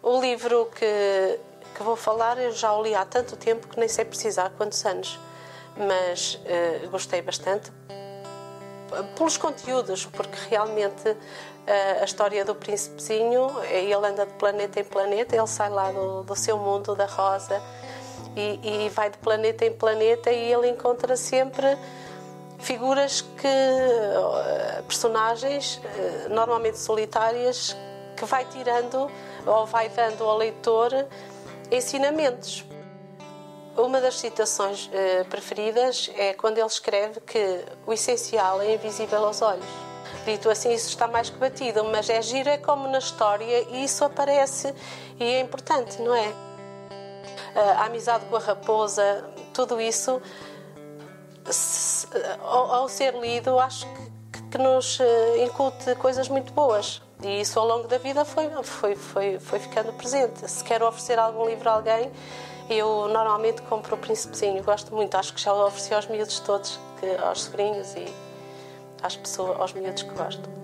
O livro que vou falar eu já o li há tanto tempo que nem sei precisar quantos anos, mas gostei bastante pelos conteúdos, porque realmente a história do príncipezinho, ele anda de planeta em planeta, ele sai lá do seu mundo da rosa e vai de planeta em planeta e ele encontra sempre figuras personagens, normalmente solitárias, que vai tirando ou vai dando ao leitor ensinamentos. Uma das citações preferidas é quando ele escreve que o essencial é invisível aos olhos. Dito assim, isso está mais que batido, mas é giro, é como na história, e isso aparece e é importante, não é? A amizade com a raposa, tudo isso, ao ser lido, acho que nos incute coisas muito boas. E isso ao longo da vida foi ficando presente. Se quero oferecer algum livro a alguém, eu normalmente compro o Príncipezinho. Gosto muito, acho que já o ofereci aos miúdos todos, aos sobrinhos e aos miúdos que gosto.